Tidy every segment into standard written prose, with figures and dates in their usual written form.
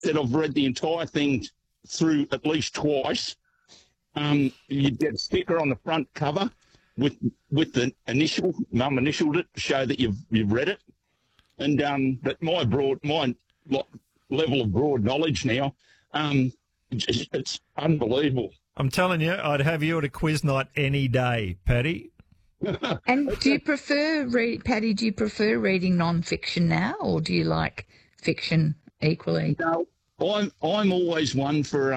that I've read the entire thing through at least twice. You get a sticker on the front cover with the initial. Mum initialed it to show that you've read it. And but my level of broad knowledge now, it's unbelievable. I'm telling you, I'd have you at a quiz night any day, Paddy. And do you prefer Paddy? Do you prefer reading non-fiction now, or do you like fiction equally? No, I'm always one for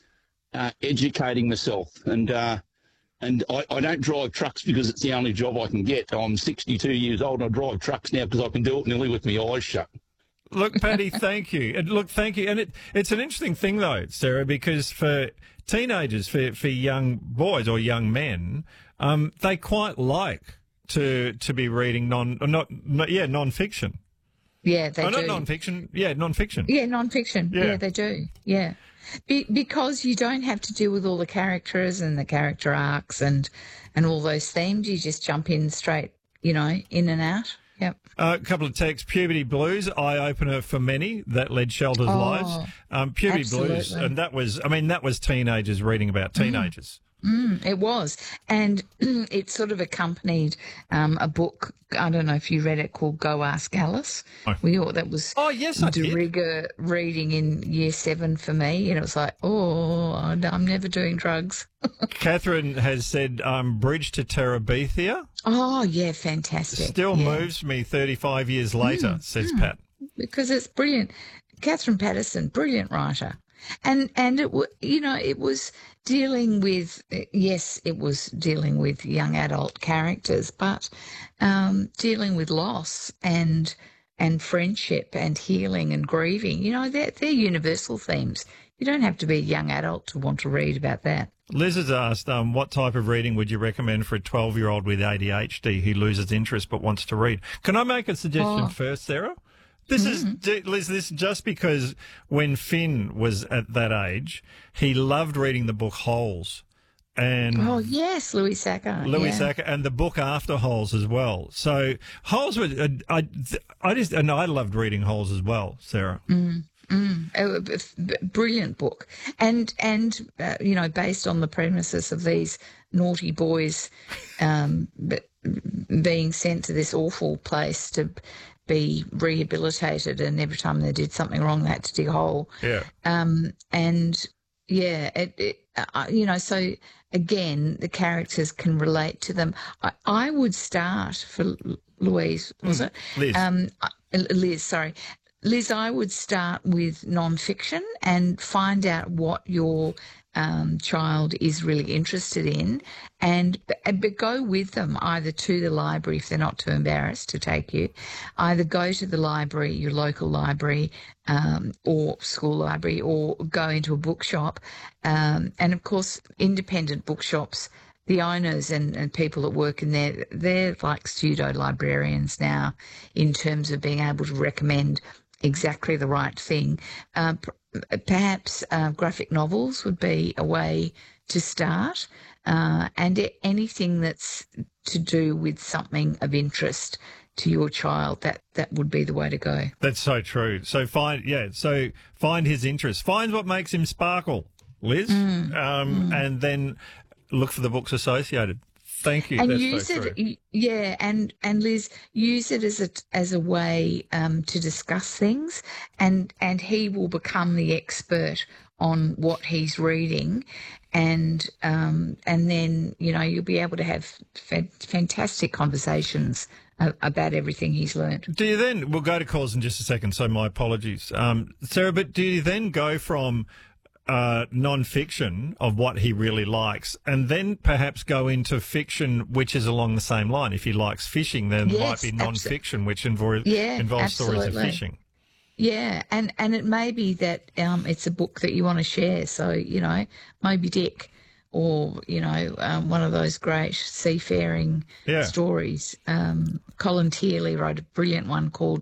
educating myself, and I don't drive trucks because it's the only job I can get. I'm 62 years old, and I drive trucks now because I can do it nearly with my eyes shut. Look, Paddy, thank you. And thank you. And it's an interesting thing, though, Sarah, because for teenagers, for young boys or young men, they quite like to be reading non-fiction. Yeah, they do. Not non-fiction. Yeah, non-fiction. Yeah, non-fiction. Yeah, they do. Yeah. Because you don't have to deal with all the characters and the character arcs and all those themes. You just jump in straight, in and out. Yep. A couple of texts. Puberty Blues, eye-opener for many that led shelters' lives. Puberty absolutely. Blues, and that was teenagers reading about teenagers. It was. And it sort of accompanied a book, I don't know if you read it, called Go Ask Alice. Oh. We thought that was yes, I did. de rigueur reading in year 7 for me. And it was like, I'm never doing drugs. Catherine has said Bridge to Terabithia. Oh, yeah, fantastic. Still moves me 35 years later, says Pat. Because it's brilliant. Catherine Patterson, brilliant writer. And it was dealing with, yes, it was dealing with young adult characters, but dealing with loss and friendship and healing and grieving. They're universal themes. You don't have to be a young adult to want to read about that. Liz has asked, what type of reading would you recommend for a 12-year-old with ADHD who loses interest but wants to read? Can I make a suggestion first, Sarah? This is, Liz, this just because when Finn was at that age, he loved reading the book Holes. And yes, Louis Sacco. Sacco, and the book after Holes as well. So Holes was, I loved reading Holes as well, Sarah. Brilliant book, and based on the premises of these naughty boys being sent to this awful place to be rehabilitated, and every time they did something wrong, they had to dig a hole. Yeah. So again, the characters can relate to them. I would start for Louise, was it? Liz. Liz, sorry. Liz, I would start with non-fiction and find out what your child is really interested in, but go with them either to the library if they're not too embarrassed to take you. Either go to the library, your local library, or school library, or go into a bookshop. And of course, independent bookshops, the owners and people that work in there, they're like pseudo librarians now in terms of being able to recommend exactly the right thing. Perhaps graphic novels would be a way to start, and anything that's to do with something of interest to your child, that would be the way to go. That's so true. So find his interest. Find what makes him sparkle, Liz, and then look for the books associated. Thank you. And that's use so it, true. yeah. And Liz, use it as a way to discuss things, and he will become the expert on what he's reading, and then you'll be able to have fantastic conversations about everything he's learned. Do you then? We'll go to calls in just a second. So my apologies, Sarah. But do you then go from non-fiction of what he really likes, and then perhaps go into fiction, which is along the same line? If he likes fishing, then there might be non-fiction, which involves stories of fishing. Yeah, and it may be that it's a book that you want to share. So, Moby Dick, or, one of those great seafaring stories. Colin Tierley wrote a brilliant one called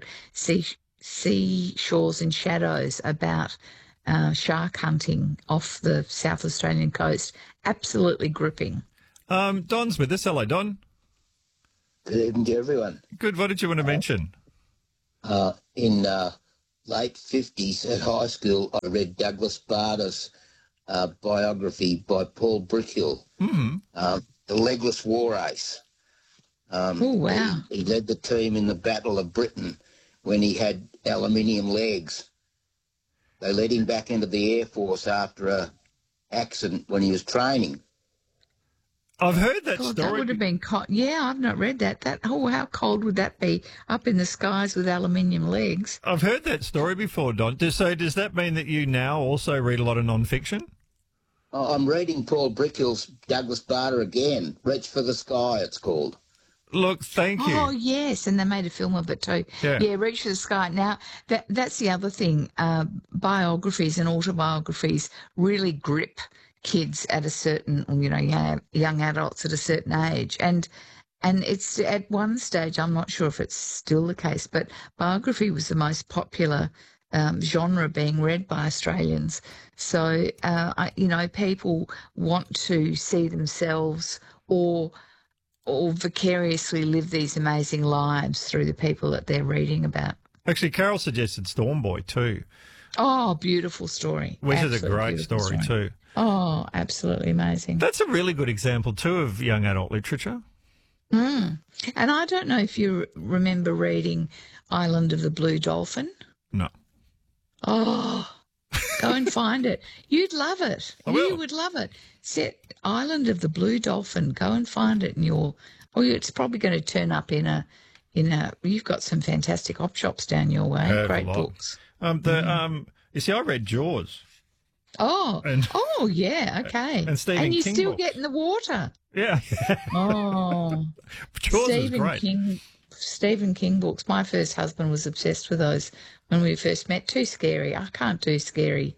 Sea Shores and Shadows about shark hunting off the South Australian coast. Absolutely gripping. Don's with us. Hello, Don. Good evening to everyone. Good. What did you want to mention? In late 50s at high school, I read Douglas Bader's biography by Paul Brickhill, The Legless War Ace. Oh, wow. He led the team in the Battle of Britain when he had aluminium legs. They led him back into the Air Force after a accident when he was training. I've heard that God, story. that would have been yeah, I've not read that. How cold would that be up in the skies with aluminium legs? I've heard that story before, Don. So does that mean that you now also read a lot of non-fiction? Oh, I'm reading Paul Brickhill's Douglas Bader again. Reach for the Sky, it's called. Look, thank you. Oh, yes, and they made a film of it too. Yeah. Reach for the Sky. Now, that's the other thing. Biographies and autobiographies really grip kids at a certain, young adults at a certain age. And it's at one stage, I'm not sure if it's still the case, but biography was the most popular genre being read by Australians. So, people want to see themselves or vicariously live these amazing lives through the people that they're reading about. Actually, Carol suggested Stormboy too. Oh, beautiful story. Which is a Absolutely great beautiful story too. Oh, absolutely amazing. That's a really good example too of young adult literature. And I don't know if you remember reading Island of the Blue Dolphin. No. Oh, go and find it. You'd love it. I will. You would love it. Set Island of the Blue Dolphin. Go and find it, and it's probably going to turn up in a. You've got some fantastic op shops down your way. Have a Great lot. books. You see, I read Jaws. Oh, And- yeah, okay. and Stephen you King still books. get in the water. Yeah. Oh, Jaws is great. Stephen King books. My first husband was obsessed with those when we first met. Too scary. I can't do scary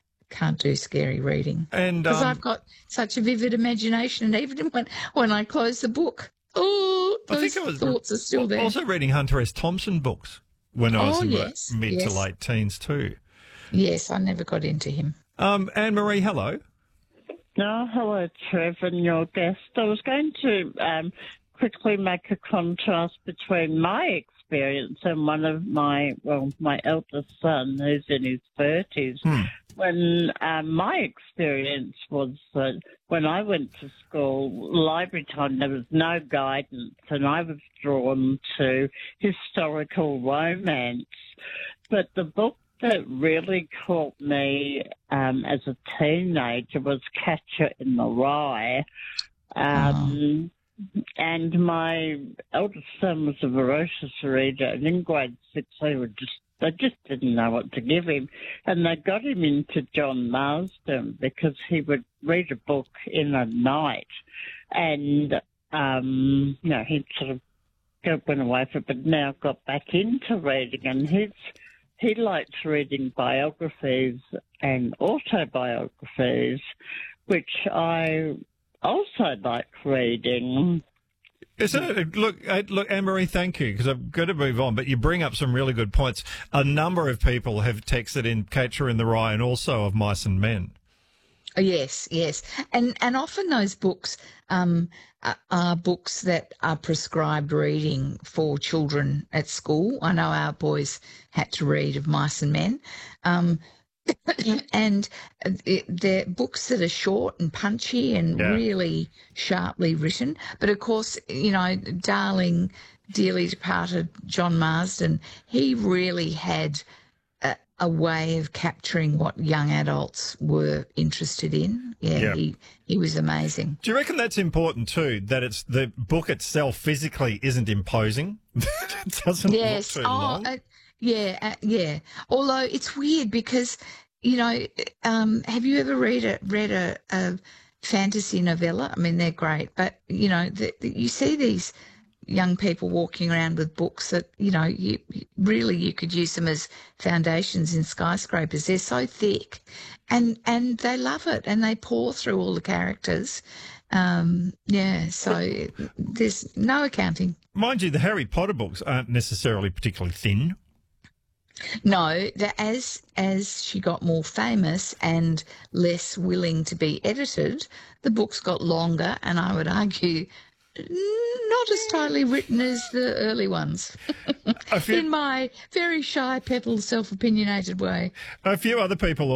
reading And because I've got such a vivid imagination. And even when I close the book, those thoughts are still there. Also reading Hunter S. Thompson books when I was in yes, my mid to yes. late teens too. Yes, I never got into him. Anne-Marie, hello. Hello, Trev, and your guest. I was going to quickly make a contrast between my experience and one of my eldest son, who's in his 30s. When my experience was that when I went to school, library time, there was no guidance, and I was drawn to historical romance. But the book that really caught me as a teenager was Catcher in the Rye. And my eldest son was a voracious reader, and in grade 6 they just didn't know what to give him. And they got him into John Marsden because he would read a book in a night. And, he'd sort of went away for it, but now got back into reading. And he likes reading biographies and autobiographies, which I also like reading. Look, Anne-Marie, thank you, because I've got to move on, but you bring up some really good points. A number of people have texted in Catcher in the Rye and also of Mice and Men. Yes. And often those books are books that are prescribed reading for children at school. I know our boys had to read of Mice and Men. And they're books that are short and punchy and really sharply written. But, of course, darling, dearly departed John Marsden, he really had a way of capturing what young adults were interested in. He was amazing. Do you reckon that's important too, that it's the book itself physically isn't imposing? It doesn't look too long? Yeah. Although it's weird because, have you ever read a fantasy novella? I mean, they're great, but, you see these young people walking around with books that, you could use them as foundations in skyscrapers. They're so thick and they love it and they pour through all the characters. So there's no accounting. Mind you, the Harry Potter books aren't necessarily particularly thin. No, as she got more famous and less willing to be edited, the books got longer and I would argue not as tightly written as the early ones, in my very shy, petal, self-opinionated way. A few other people